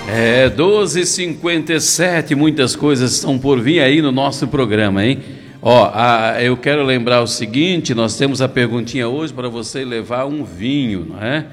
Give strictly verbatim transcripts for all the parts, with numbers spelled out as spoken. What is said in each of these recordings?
É, doze e cinquenta e sete, muitas coisas estão por vir aí no nosso programa, hein? Ó, a, eu quero lembrar o seguinte, nós temos a perguntinha hoje para você levar um vinho, não é?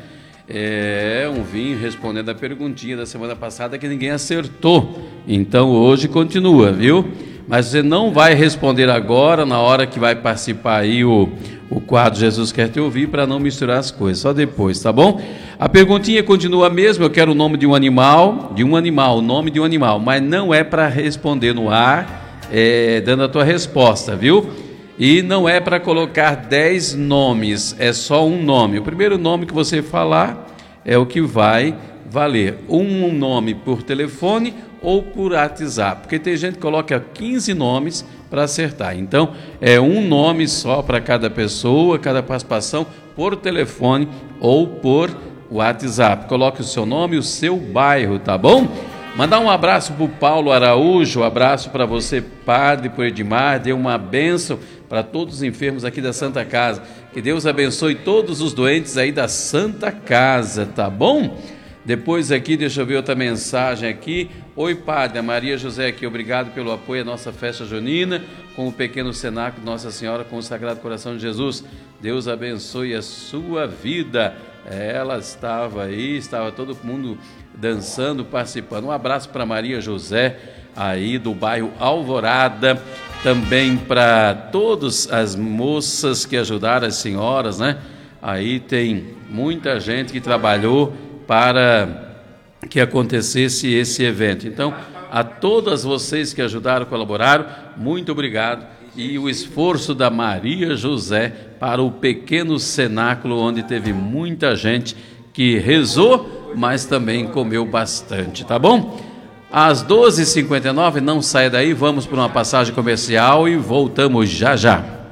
É, um vinho respondendo a perguntinha da semana passada que ninguém acertou. Então hoje continua, viu? Mas você não vai responder agora, na hora que vai participar aí o, o quadro Jesus Quer Te Ouvir, para não misturar as coisas, só depois, tá bom? A perguntinha continua a mesma, eu quero o nome de um animal, de um animal, o nome de um animal, mas não é para responder no ar, é, dando a tua resposta, viu? E não é para colocar dez nomes, é só um nome. O primeiro nome que você falar é o que vai valer. Um nome por telefone ou por WhatsApp, porque tem gente que coloca quinze nomes para acertar. Então, é um nome só para cada pessoa, cada participação, por telefone ou por WhatsApp. Coloque o seu nome e o seu bairro, tá bom? Mandar um abraço para o Paulo Araújo, um abraço para você, Padre, por Edmar, dê uma bênção para todos os enfermos aqui da Santa Casa. Que Deus abençoe todos os doentes aí da Santa Casa, tá bom? Depois aqui, deixa eu ver outra mensagem aqui. Oi, Padre, a Maria José aqui, obrigado pelo apoio à nossa festa junina, com o pequeno cenáculo de Nossa Senhora com o Sagrado Coração de Jesus. Deus abençoe a sua vida. Ela estava aí, estava todo mundo dançando, participando. Um abraço para Maria José, aí do bairro Alvorada, também para todas as moças que ajudaram, as senhoras, né? Aí tem muita gente que trabalhou para que acontecesse esse evento. Então, a todas vocês que ajudaram, colaboraram, muito obrigado. E o esforço da Maria José para o pequeno cenáculo, onde teve muita gente que rezou, mas também comeu bastante, tá bom? Às doze e cinquenta e nove, não saia daí, vamos para uma passagem comercial e voltamos já já.